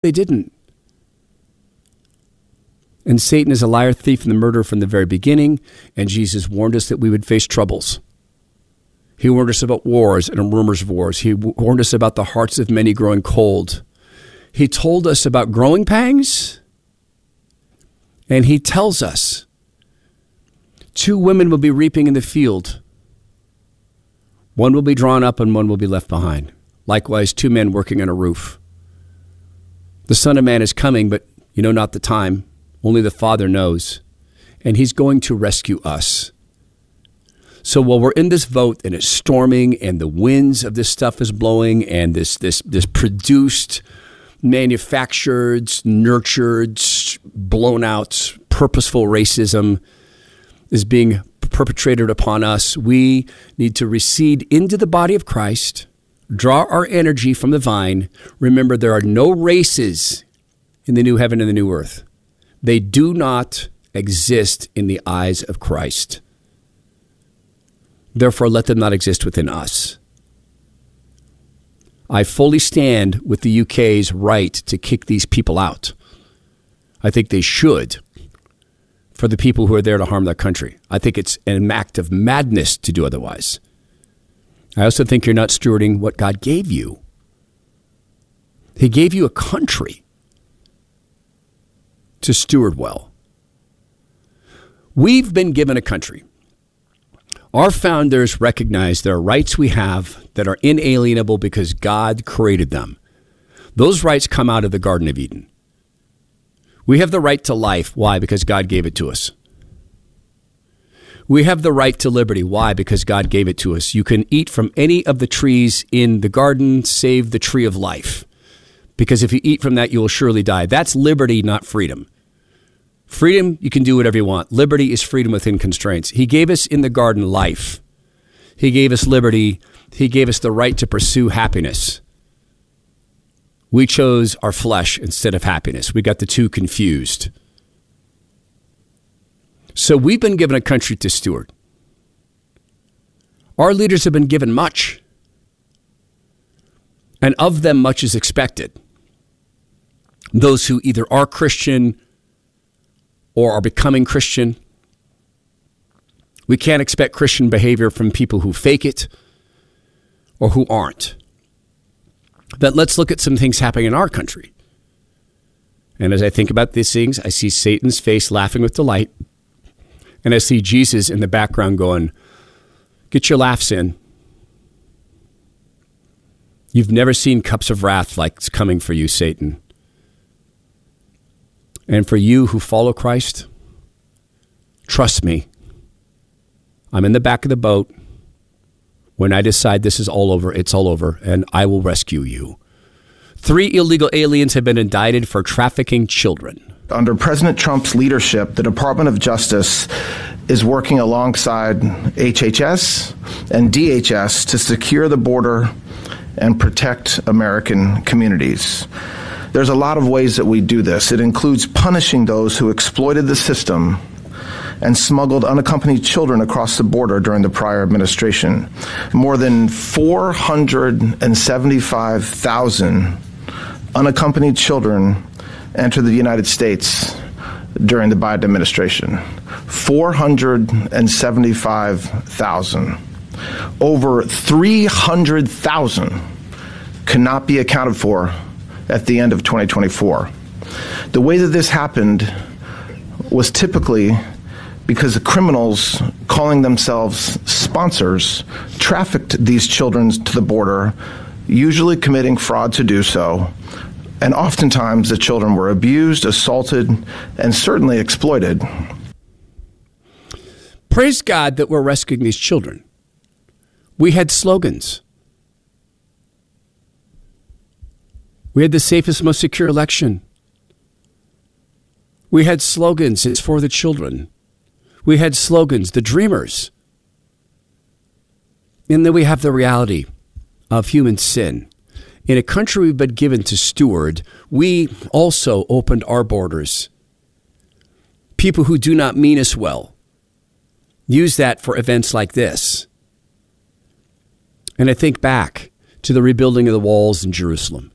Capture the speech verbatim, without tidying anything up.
they didn't. And Satan is a liar, thief, and the murderer from the very beginning. And Jesus warned us that we would face troubles. He warned us about wars and rumors of wars. He warned us about the hearts of many growing cold. He told us about growing pangs. And he tells us two women will be reaping in the field. One will be drawn up and one will be left behind. Likewise, two men working on a roof. The Son of Man is coming, but you know not the time. Only the Father knows. And he's going to rescue us. So while we're in this vote and it's storming and the winds of this stuff is blowing and this this this produced, manufactured, nurtured, blown out, purposeful racism is being perpetrated upon us, we need to recede into the body of Christ, draw our energy from the vine. Remember, there are no races in the new heaven and the new earth. They do not exist in the eyes of Christ. Therefore, let them not exist within us. I fully stand with the U K's right to kick these people out. I think they should, for the people who are there to harm their country. I think it's an act of madness to do otherwise. I also think you're not stewarding what God gave you. He gave you a country to steward well. We've been given a country. Our founders recognized there are rights we have that are inalienable because God created them. Those rights come out of the Garden of Eden. We have the right to life. Why? Because God gave it to us. We have the right to liberty. Why? Because God gave it to us. You can eat from any of the trees in the garden, save the tree of life. Because if you eat from that, you will surely die. That's liberty, not freedom. Freedom, you can do whatever you want. Liberty is freedom within constraints. He gave us in the garden life. He gave us liberty. He gave us the right to pursue happiness. We chose our flesh instead of happiness. We got the two confused. So we've been given a country to steward. Our leaders have been given much. And of them, much is expected. Those who either are Christian or are becoming Christian. We can't expect Christian behavior from people who fake it or who aren't. But let's look at some things happening in our country. And as I think about these things, I see Satan's face laughing with delight. And I see Jesus in the background going, get your laughs in. You've never seen cups of wrath like it's coming for you, Satan. And for you who follow Christ, trust me, I'm in the back of the boat. When I decide this is all over, it's all over, and I will rescue you. Three illegal aliens have been indicted for trafficking children. Under President Trump's leadership, the Department of Justice is working alongside H H S and D H S to secure the border and protect American communities. There's a lot of ways that we do this. It includes punishing those who exploited the system and smuggled unaccompanied children across the border during the prior administration. More than four hundred seventy-five thousand unaccompanied children entered the United States during the Biden administration. four hundred seventy-five thousand. Over three hundred thousand cannot be accounted for at the end of twenty twenty-four. The way that this happened was typically because the criminals calling themselves sponsors trafficked these children to the border, usually committing fraud to do so. And oftentimes the children were abused, assaulted, and certainly exploited. Praise God that we're rescuing these children. We had slogans. We had the safest, most secure election. We had slogans, it's for the children. We had slogans, the dreamers. And then we have the reality of human sin. In a country we've been given to steward, we also opened our borders. People who do not mean us well use that for events like this. And I think back to the rebuilding of the walls in Jerusalem.